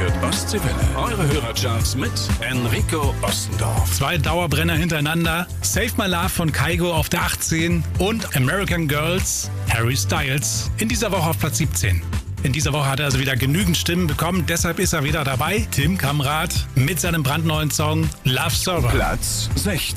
hört Ostseewelle. Eure Hörercharts mit Enrico Ostendorf. 2 Dauerbrenner hintereinander. Save My Love von Kygo auf der 18 und American Girls, Harry Styles, in dieser Woche auf Platz 17. In dieser Woche hat er also wieder genügend Stimmen bekommen, deshalb ist er wieder dabei. Tim Kamrat mit seinem brandneuen Song Love Server. Platz 16.